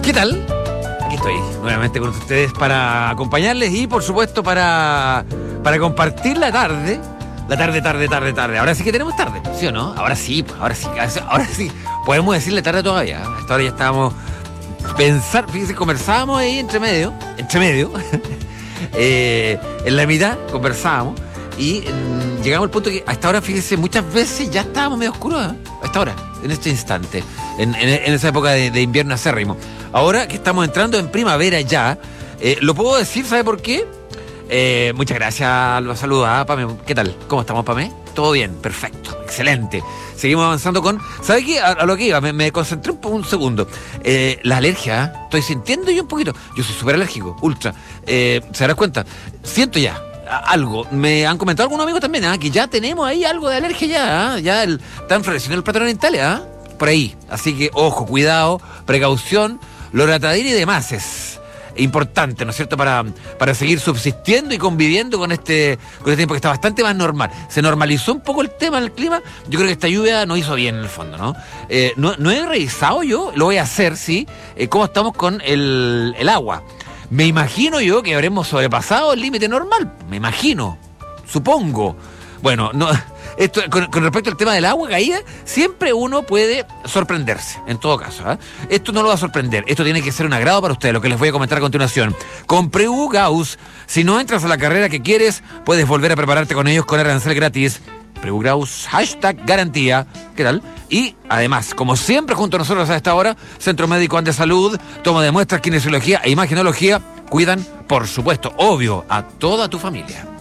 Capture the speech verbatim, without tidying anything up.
¿Qué tal? Aquí estoy nuevamente con ustedes para acompañarles y por supuesto para, para compartir la tarde. La tarde, tarde, tarde, tarde. Ahora sí que tenemos tarde, ¿sí o no? Ahora sí, ahora sí, ahora sí. Podemos decirle tarde todavía. Hasta ahora ya estábamos pensar, fíjense, conversábamos ahí entre medio, entre medio, eh, en la mitad conversábamos y mm, llegamos al punto que a esta hora, fíjense, muchas veces ya estábamos medio oscuros, ¿eh? A esta hora, en este instante, en, en, en esa época de, de invierno acérrimo. Ahora que estamos entrando en primavera ya, eh, lo puedo decir, ¿sabe por qué? Eh, muchas gracias, los saludos a Pame. ¿Qué tal? ¿Cómo estamos, Pame? Todo bien, perfecto, excelente. Seguimos avanzando con... ¿Sabe qué? A, a lo que iba, me, me concentré un, un segundo. Eh, la alergia, ¿eh? Estoy sintiendo yo un poquito. Yo soy súper alérgico, ultra. Eh, ¿Se darán cuenta? Siento ya algo. Me han comentado algunos amigos también, ¿eh? Que ya tenemos ahí algo de alergia ya, ¿eh? Ya el, están floreciendo el patrón en Italia, ¿eh? Por ahí. Así que, ojo, cuidado, precaución, loratadina y demás es importante, ¿no es cierto?, para, para seguir subsistiendo y conviviendo con este, con este tiempo que está bastante más normal. Se normalizó un poco el tema del clima. Yo creo que esta lluvia nos hizo bien en el fondo, ¿no? Eh, no, no he revisado yo, lo voy a hacer, sí, eh, cómo estamos con el, el agua. Me imagino yo que habremos sobrepasado el límite normal. Me imagino, supongo. Bueno, no... Esto, con, con respecto al tema del agua caída, siempre uno puede sorprenderse, en todo caso, ¿eh? Esto no lo va a sorprender, esto tiene que ser un agrado para ustedes, lo que les voy a comentar a continuación. Con Preu Gauss, si no entras a la carrera que quieres, puedes volver a prepararte con ellos con arancel gratis. Preu Gauss, hashtag garantía, ¿qué tal? Y además, como siempre junto a nosotros a esta hora, Centro Médico Andes Salud, toma de muestras, kinesiología e imagenología, cuidan, por supuesto, obvio, a toda tu familia.